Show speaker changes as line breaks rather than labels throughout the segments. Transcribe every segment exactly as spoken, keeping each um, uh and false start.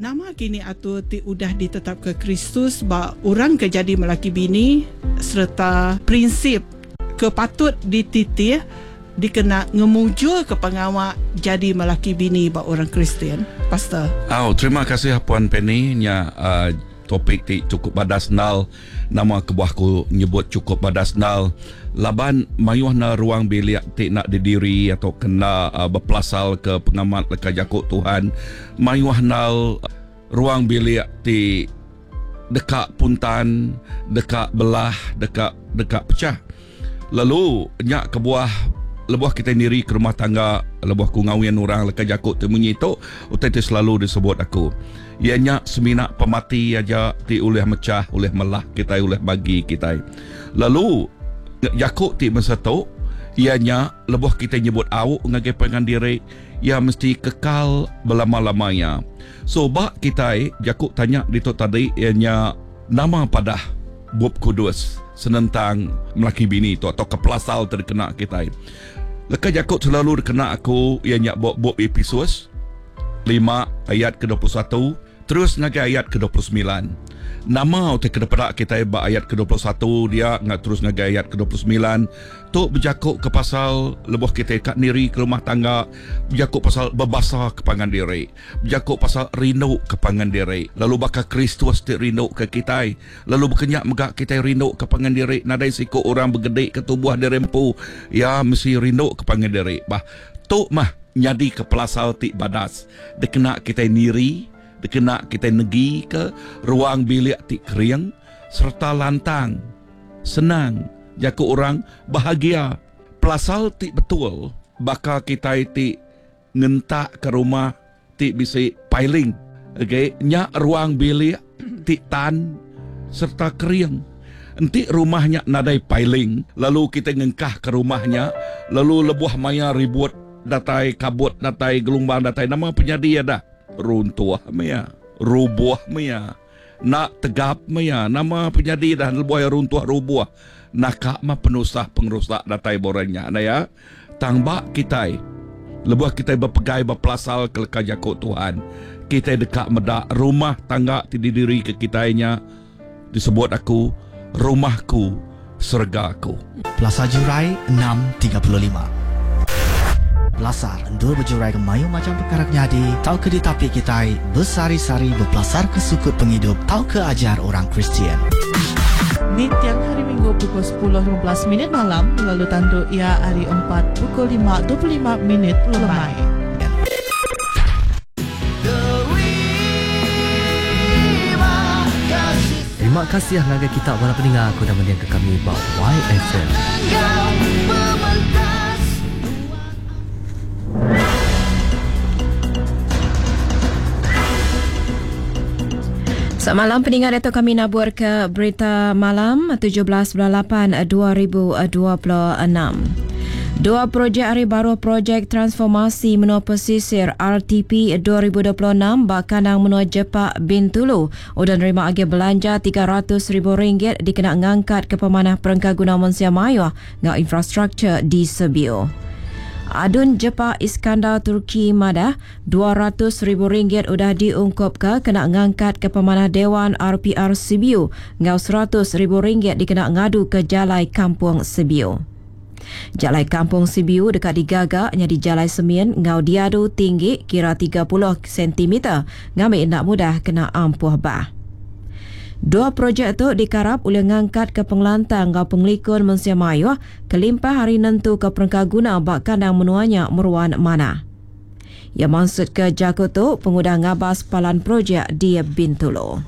Nama kini atur ti udah ditetap ke Kristus ba orang ke jadi melaki bini serta prinsip kepatut dititir dikena ngemujul ke pengawak jadi melaki bini ba orang Kristian. Pastor.
Oh, terima kasih Puan Penny nya uh, topik ti cukup badas nal, nama kebuahku nyebut cukup badas nal. Laban mayuh na ruang bilik ti nak didiri atau kena uh, berpelasal ke pengamat leka jakut Tuhan. Mayuh nal uh, ruang bilik ti dekat puntan, dekat belah, dekat dekat pecah. Lalu nyak kebuah lebuh kita diri ke rumah tangga, lebuh ku ngawian orang leka jakut temunyi tu utai selalu disebut aku. Ianya seminak pemati aja ti oleh mecah, oleh melah kita, oleh bagi kita. Lalu jakut ti masa tu ianya lebuh kita nyebut awuk ngagai pengan diri ia mesti kekal belama-lamanya. So bak kita jakut tanya di tu tadi ianya nama padah Bob Kudus senentang melaki bini tu atau kepelasal terkena kita. Leka jakut selalu dikena aku ianya Bob Episus lima ayat ke dua puluh satu terus ngagai ayat ke dua puluh sembilan. Nama utai kedepada kita ba ayat ke dua puluh satu dia ngat terus ngagai ayat ke dua puluh sembilan tu berjakut ke pasal lebuh kita kat niri ke rumah tangga, berjakut pasal berbasa ke pangan diri, berjakut pasal rindu ke pangan diri. Lalu bakal Kristus ti rindu ke kita, lalu berkenyak megak kita rindu ke pangan diri. Nadai siku orang bergedik ke tubuh derempu ya mesti rindu ke pangan diri. Bah tu mah nyadi ke pelasal ti badas dikena kita niri, dikena kita negi ke ruang bilik ti kering serta lantang senang jaku orang bahagia. Pelasal ti betul bakal kita ti ngentak ke rumah ti bisa piling, okay? Nya ruang bilik ti tan serta kering. Nanti rumahnya nadai piling, lalu kita ngengkah ke rumahnya, lalu lebuh maya ribut datai kabut datai gelombang datai nama penyadi ada runtuh maya, rubuh maya, nak tegap maya, nama penyadi dah lebuh runtuh rubuh. Nakak mah penusah pengerusak datai boranya. Nah ya, tangbak kita, lebuh kita berpegai berpelasal ke leka jakut Tuhan. Kita dekat medak rumah tangga tidak diri ke kitanya disebut aku rumahku sergaku.
Plaza Jurai enam tiga puluh lima. Belasar endul berjurai ke mayu macam perkara nyadi, tau ke di tapi kita bersari-sari berpelasar ke sukut penghidup, tau ke ajar orang Kristian.
Ni tiang hari Minggu pukul sepuluh lima belas minit malam, lalu tanduk ia hari empat pukul lima dua puluh lima minit lemai.
Terima kasih naga kita para pendengar aku dah mendiang ke kami bawah Y F M.
Selamat malam pendengar, Dato' kami nabur ke berita malam tujuh belas bulan lapan dua ribu dua puluh enam. Dua projek hari baru projek transformasi menua pesisir R T P dua ribu dua puluh enam bakandang menua Jepak Bintulu udah nerima agi belanja tiga ratus ribu ringgit dikena ngangkat ke pemanah perengka guna Malaysia Maya ngau infrastruktur di Sibiu. Adun Jepak Iskandar Turki Madah dua ratus ribu ringgit udah diungkup ke kena ngangkat ke pemanah Dewan R P R Sibiu ngau seratus ribu ringgit dikena ngadu ke Jalai Kampung Sibiu. Jalai Kampung Sibiu dekat digagak nya di Jalai Semien ngau diadu tinggi kira tiga puluh sentimeter ngambil nak mudah kena ampuh bah. Dua projek itu dikarap oleh ngangkat ke pengelantang ngau penglikun Malaysia Maya kelimpah hari nentu ke perengka guna bak kandang menuanya meruan mana. Ia maksud ke jakut tu pengudah ngabas palan projek di Bintulu.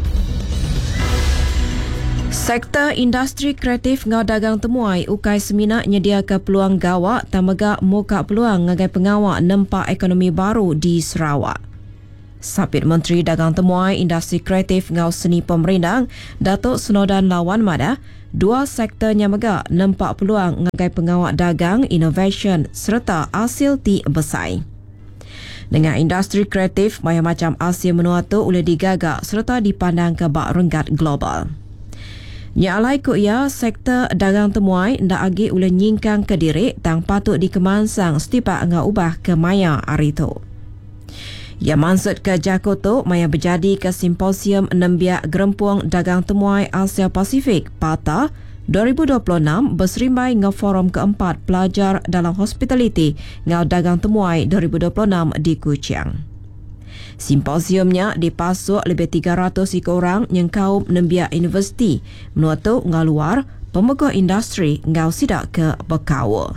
Sektor industri kreatif ngau dagang temuai ukai seminak nyedia ke peluang gawak tamagak muka peluang ngagai pengawak nempak ekonomi baru di Sarawak. Sabit Menteri Dagang Temuai Industri Kreatif ngau seni pemerintah Datuk Senodan Lawan Mada, dua sektornya megak nempak peluang ngagai pengawak dagang, innovation serta hasil ti besai. Dengan industri kreatif maya macam Asia menua tu boleh digagak serta dipandang ke bak renggat global. Nyalai ku ia sektor dagang temuai ndak agi boleh nyingkang ke diri tang patut dikemansang setiap ngau ubah ke maya hari tu. Ia mansut ke Jakarta maya berjadi ke simposium Nembiak Gerempuang Dagang Temuai Asia Pasifik PATA dua ribu dua puluh enam berserimbai ngau forum keempat pelajar dalam hospitality ngau dagang temuai dua ribu dua puluh enam di Kuching. Simposiumnya dipasuk lebih tiga ratus ikut orang yang kaum Nembiak Universiti menuatu ngau luar pemeguh industri ngau sidak ke berkawa.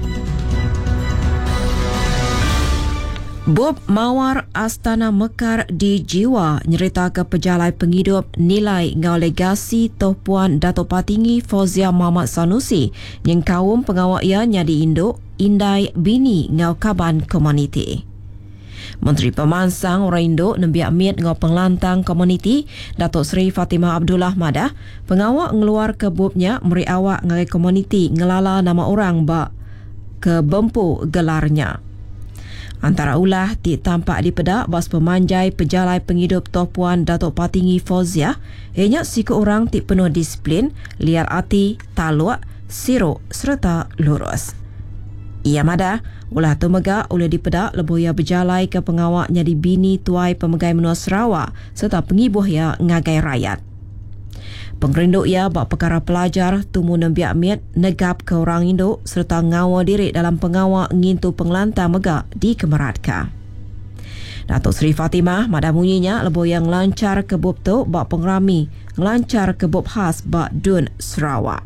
Bob Mawar Astana Mekar di Jiwa nyerita ke pejalai penghidup nilai ngau legasi Toh Puan Dato' Patinggi Fauzia Muhammad Sanusi yang kaum pengawal ia nyadi induk Indai Bini ngau Kaban Komuniti. Menteri Pemansang Orang Induk Nembiak Mit ngau Penglantang Komuniti Datuk Seri Fatimah Abdullah Madah pengawal ngeluar ke bubnya meri awak ngai komuniti ngelala nama orang bak ke bempu gelarnya. Antara ulah ti tampak di pedak bas pemanjai pejalai penghidup Toh Puan Dato' Patinggi Fauzia ianya siku orang ti penuh disiplin, liar hati, taluak, siruk serta lurus. Ia madah ulah tu megak oleh di pedak lebuh ia berjalai ke pengawaknya di bini tuai pemegai menua Sarawak serta pengibuh ia ngagai rakyat. Pengerinduk ia bak perkara pelajar tumu Nembiak Mit negap ke orang induk serta ngawa diri dalam pengawak ngintu pengelantang megak di Kemeradka. Datuk Seri Fatimah madah munyinya lebuh yang lancar ke bub tu bak pengrami ngelancar ke bub khas bak Dun Sarawak.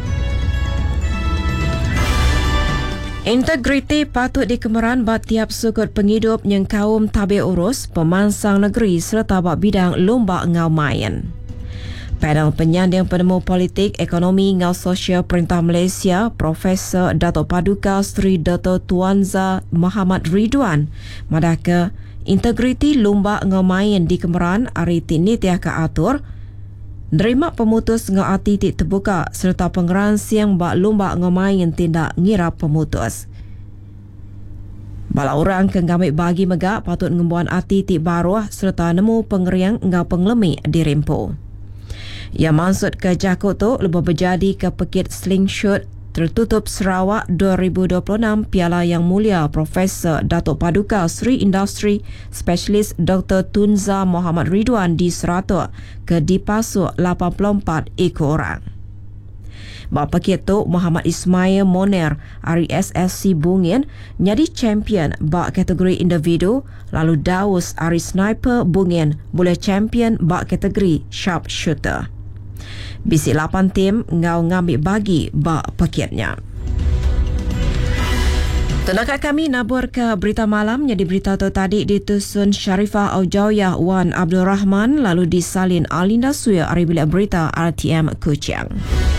Integriti patut dikemeran bak tiap sukut penghidup yang kaum tabi urus pemansang negeri serta bak bidang lomba ngau main. Panel penyandang penemu politik, ekonomi ngau sosial Perintah Malaysia, Profesor Dato' Paduka Sri Dato' Tuanza Muhammad Ridwan madah ke integriti lomba ngau main di kemeran hari tini tiah ke atur nerima pemutus ngau ati ti terbuka serta pengeran siang bak lomba ngau main tindak ngira pemutus. Bala orang ke ngambil bagi megak patut ngembuan ati ti baruah serta nemu pengeriang ngau pengelemi di rempo. Ia mansut ke Jakarta lepas berjadi ke Pekit Slingshot tertutup Sarawak dua ribu dua puluh enam Piala Yang Mulia Profesor Dato' Paduka Sri Industri Spesialis Doktor Tunza Muhammad Ridwan di Serata ke dipasuk lapan puluh empat ekor orang. Bak Pekit tu Muhammad Ismail Moner R S S C Bungin nyadi champion bak kategori individu lalu Daus Ari Sniper Bungin boleh champion bak kategori sharp shooter. Bisi lapan tim ngau ngambil bagi bak paketnya. Tenaga kami nabur ke berita malam jadi berita tu tadi ditusun Sharifah Aujauyah Wan Abdul Rahman lalu disalin Alinda Suya dari bilik berita R T M Kuching.